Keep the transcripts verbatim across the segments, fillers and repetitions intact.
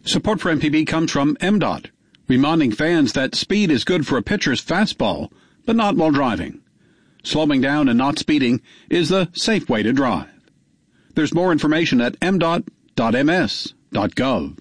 Support for M P B comes from M D O T, reminding fans that speed is good for a pitcher's fastball, but not while driving. Slowing down and not speeding is the safe way to drive. There's more information at m d o t dot m s dot gov.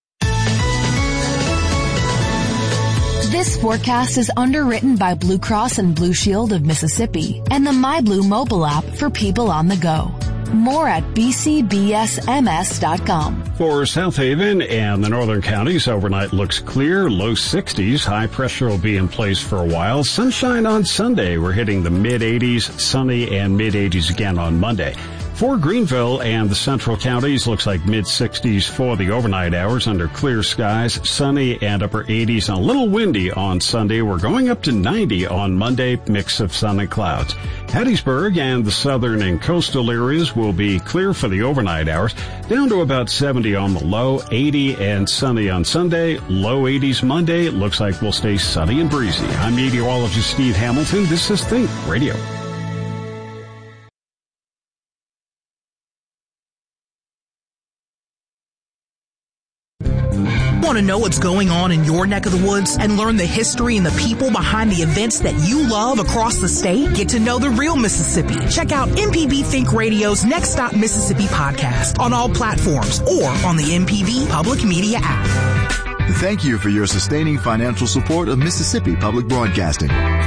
This forecast is underwritten by Blue Cross and Blue Shield of Mississippi and the MyBlue mobile app for people on the go. More at b c b s m s dot com. For South Haven and the northern counties, overnight looks clear, low sixties. High pressure will be in place for a while. Sunshine on Sunday. We're hitting the mid-eighties, sunny and mid-eighties again on Monday. For Greenville and the central counties, looks like mid-sixties for the overnight hours under clear skies, sunny and upper eighties and a little windy on Sunday. We're going up to ninety on Monday, mix of sun and clouds. Hattiesburg and the southern and coastal areas will be clear for the overnight hours, down to about seventy on the low, eighty and sunny on Sunday, low eighties Monday. It looks like we'll stay sunny and breezy. I'm meteorologist Steve Hamilton. This is Think Radio. Want to know what's going on in your neck of the woods and learn the history and the people behind the events that you love across the state? Get to know the real Mississippi. Check out M P B Think Radio's Next Stop Mississippi podcast on all platforms or on the M P B Public Media app. Thank you for your sustaining financial support of Mississippi Public Broadcasting.